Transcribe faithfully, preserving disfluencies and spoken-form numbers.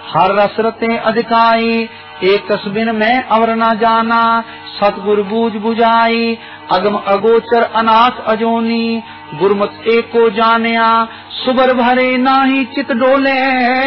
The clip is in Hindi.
हर रसरते अधिकाई, एक तस्बिन में अवर न जाना। सतगुरु बूझ बुझाई, अगम अगोचर अनाथ अजोनी। गुरमत एको जानिया, सुबर भरे नाही चित डोले।